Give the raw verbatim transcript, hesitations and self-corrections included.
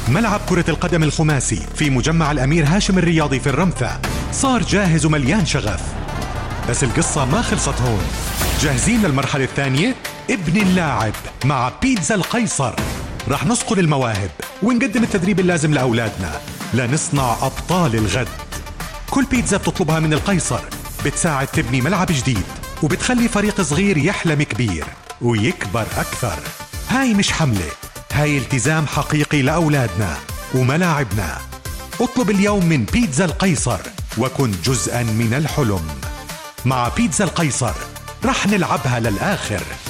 ملعب كرة القدم الخماسي في مجمع الأمير هاشم الرياضي في الرمثة صار جاهز ومليان شغف. بس القصة ما خلصت هون. جاهزين للمرحلة الثانية؟ ابن اللاعب مع بيتزا القيصر. رح نصقل المواهب ونقدم التدريب اللازم لأولادنا لنصنع أبطال الغد. كل بيتزا بتطلبها من القيصر بتساعد تبني ملعب جديد وبتخلي فريق صغير يحلم كبير ويكبر أكثر. هاي مش حملة، هاي التزام حقيقي لأولادنا وملاعبنا. اطلب اليوم من بيتزا القيصر وكن جزءاً من الحلم. مع بيتزا القيصر رح نلعبها للآخر.